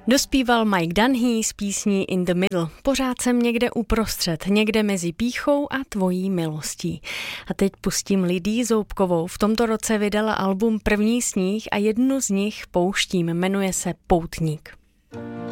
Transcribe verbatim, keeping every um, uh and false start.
Dospíval Mike Dunhee s písní In the Middle. Pořád jsem někde uprostřed, někde mezi pýchou a tvojí milostí. A teď pustím Lidii Zoubkovou. V tomto roce vydala album První sníh a jednu z nich pouštím. Jmenuje se Poutník.